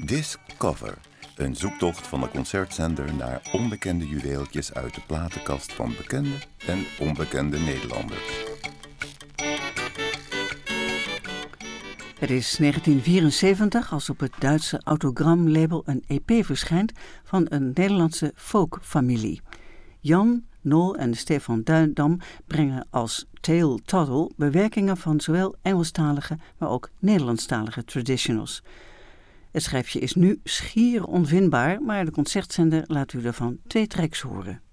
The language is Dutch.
Discover, een zoektocht van de concertzender naar onbekende juweeltjes uit de platenkast van bekende en onbekende Nederlanders. Het is 1974 als op het Duitse Autogram-label een EP verschijnt van een Nederlandse folkfamilie. Jan, Nol en Stefan Duindam brengen als Tail Toddle bewerkingen van zowel Engelstalige, maar ook Nederlandstalige traditionals. Het schijfje is nu schier onvindbaar, maar de concertzender laat u ervan 2 tracks horen.